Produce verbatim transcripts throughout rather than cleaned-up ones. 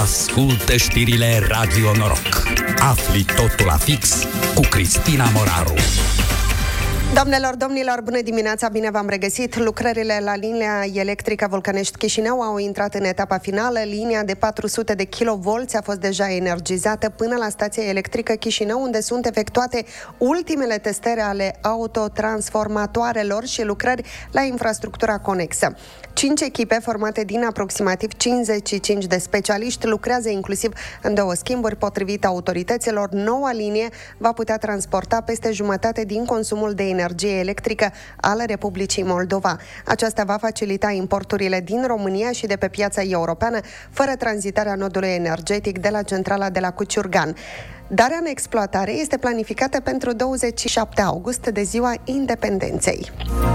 Ascultă știrile Radio Noroc. Afli totul la fix cu Cristina Moraru. Doamnelor, domnilor, bună dimineața, bine v-am regăsit. Lucrările la linia electrică Vulcănești-Chișinău au intrat în etapa finală. Linia de patru sute de kilovolți a fost deja energizată până la stația electrică Chișinău, unde sunt efectuate ultimele testări ale autotransformatoarelor și lucrări la infrastructura conexă. Cinci echipe formate din aproximativ cincizeci și cinci de specialiști lucrează inclusiv în două schimburi. Potrivit autorităților, noua linie va putea transporta peste jumătate din consumul de energie electrică al Republicii Moldova. Aceasta va facilita importurile din România și de pe piața europeană, fără tranzitarea nodului energetic de la centrala de la Cuciurgan. Darea în exploatare este planificată pentru douăzeci și șapte august, de ziua Independenței.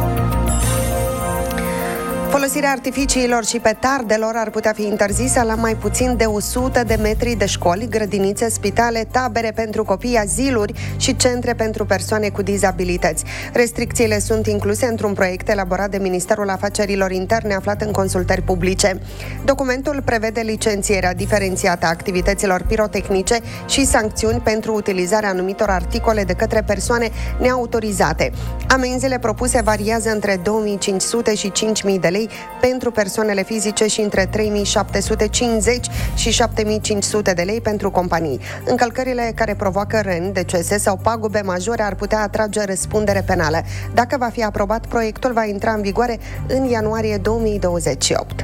Folosirea artificiilor și petardelor ar putea fi interzisă la mai puțin de o sută de metri de școli, grădinițe, spitale, tabere pentru copii, aziluri și centre pentru persoane cu dizabilități. Restricțiile sunt incluse într-un proiect elaborat de Ministerul Afacerilor Interne aflat în consultări publice. Documentul prevede licențierea diferențiată a activităților pirotehnice și sancțiuni pentru utilizarea anumitor articole de către persoane neautorizate. Amenzile propuse variază între două mii cinci sute și cinci mii de lei pentru persoanele fizice și între trei mii șapte sute cincizeci și șapte mii cinci sute de lei pentru companii. Încălcările care provoacă răni, decese sau pagube majore ar putea atrage răspundere penală. Dacă va fi aprobat, proiectul va intra în vigoare în ianuarie două mii douăzeci și opt.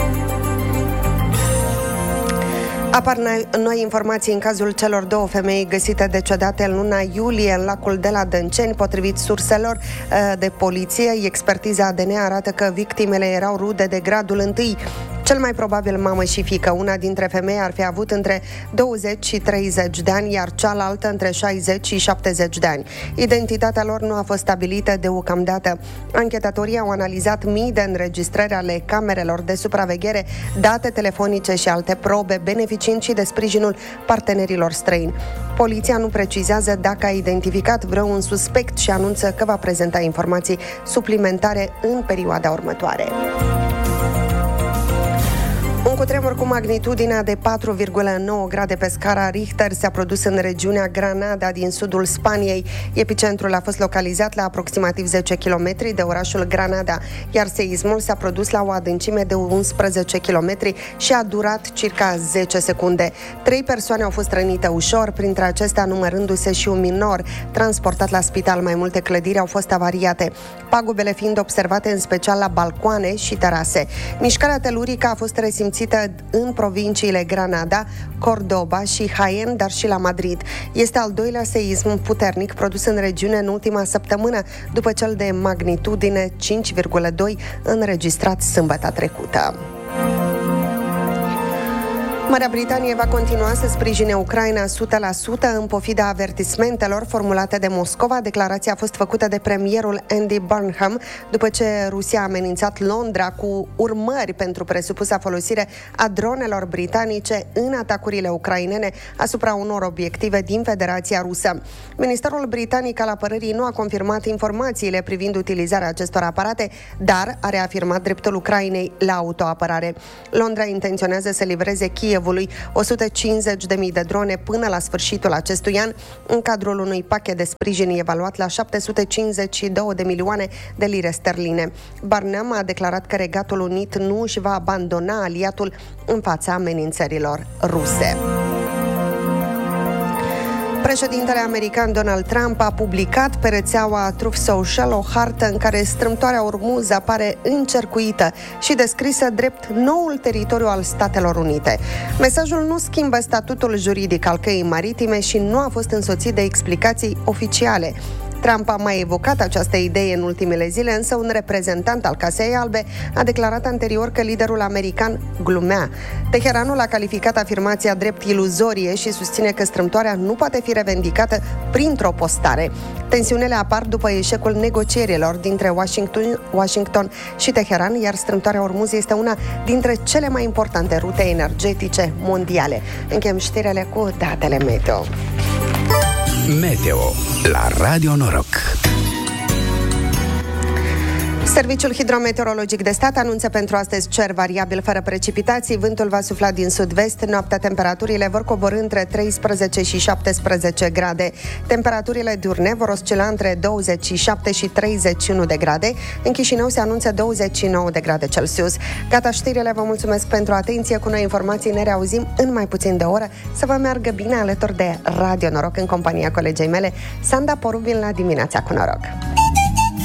Apar noi informații în cazul celor două femei găsite decedate în luna iulie în lacul de la Dânceni. Potrivit surselor de poliție, expertiza A D N arată că victimele erau rude de gradul întâi. Cel mai probabil mamă și fiică. Una dintre femei ar fi avut între douăzeci și treizeci de ani, iar cealaltă între șaizeci și șaptezeci de ani. Identitatea lor nu a fost stabilită deocamdată. Anchetatorii au analizat mii de înregistrări ale camerelor de supraveghere, date telefonice și alte probe, beneficiind și de sprijinul partenerilor străini. Poliția nu precizează dacă a identificat vreun suspect și anunță că va prezenta informații suplimentare în perioada următoare. Un cutremur cu magnitudinea de patru virgulă nouă grade pe scara Richter s-a produs în regiunea Granada din sudul Spaniei. Epicentrul a fost localizat la aproximativ zece kilometri de orașul Granada, iar seismul s-a produs la o adâncime de unsprezece kilometri și a durat circa zece secunde. Trei persoane au fost rănite ușor, printre acestea numărându-se și un minor transportat la spital. Mai multe clădiri au fost avariate, pagubele fiind observate în special la balcoane și terase. Mișcarea telurică a fost resimțită în provinciile Granada, Cordoba și Jaén, dar și la Madrid. Este al doilea seism puternic produs în regiune în ultima săptămână, după cel de magnitudine cinci virgulă doi înregistrat sâmbătă trecută. Marea Britanie va continua să sprijine Ucraina o sută la sută în pofida avertismentelor formulate de Moscova. Declarația a fost făcută de premierul Andy Burnham după ce Rusia a amenințat Londra cu urmări pentru presupusa folosire a dronelor britanice în atacurile ucrainene asupra unor obiective din Federația Rusă. Ministerul britanic al apărării nu a confirmat informațiile privind utilizarea acestor aparate, dar a reafirmat dreptul Ucrainei la autoapărare. Londra intenționează să livreze Kiev o sută cincizeci de mii de drone până la sfârșitul acestui an, în cadrul unui pachet de sprijin evaluat la șapte sute cincizeci și două de milioane de lire sterline. Burnham a declarat că Regatul Unit nu își va abandona aliatul în fața amenințărilor ruse. Președintele american Donald Trump a publicat pe rețeaua Truth Social o hartă în care strâmtoarea Ormuz apare încercuită și descrisă drept noul teritoriu al Statelor Unite. Mesajul nu schimbă statutul juridic al căii maritime și nu a fost însoțit de explicații oficiale. Trump a mai evocat această idee în ultimele zile, însă un reprezentant al Casei Albe a declarat anterior că liderul american glumea. Teheranul a calificat afirmația drept iluzorie și susține că strâmtoarea nu poate fi revendicată printr-o postare. Tensiunile apar după eșecul negocierilor dintre Washington, Washington și Teheran, iar strâmtoarea Ormuz este una dintre cele mai importante rute energetice mondiale. Încheiem știrile cu datele meteo. Meteo la Radio Noroc. Serviciul Hidrometeorologic de Stat anunță pentru astăzi cer variabil fără precipitații, vântul va sufla din sud-vest, noaptea temperaturile vor coborî între treisprezece și șaptesprezece grade. Temperaturile diurne vor oscila între douăzeci și șapte și treizeci și unu de grade. În Chișinău se anunță douăzeci și nouă de grade Celsius. Gata știrile, vă mulțumesc pentru atenție. Cu noi informații ne reauzim în mai puțin de o oră. Să vă meargă bine alături de Radio Noroc în compania colegei mele, Sanda Porubin, la Dimineața cu Noroc.